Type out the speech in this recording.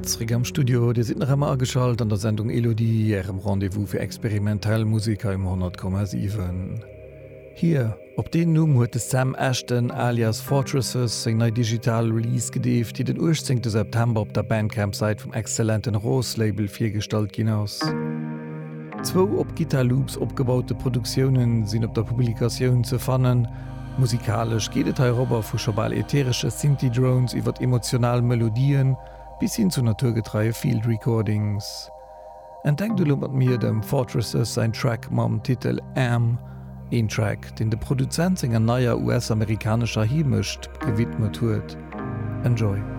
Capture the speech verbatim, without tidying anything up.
Patrick am Studio, Di sind nach immer geschalt an der Sendung Elodie, ihrem Rendezvous für Experimentellmusiker im hundert Komma sieben. Hier, op den Numm huet Sam Ashton alias Fortresses seg nei digital Release gedeeft, die den urzehnten September op der Bandcamp-Seite vom exzellenten Rose-Label firstalt hinaus. Zwo op Gitarloops opgebaute Produktionen sind op der Publikation zu fannen. Musikalisch geht et Europa vu schobal ätherische Synthi-Drones iwwer emotional Melodien bis hin zu naturgetreie Field Recordings. Entdeckt du lummert mir dem Fortresses sein Track mam Titel Am, ein Track, den de Produzent enger neuer U S-amerikanischer Himmischt gewidmet huet. Enjoy!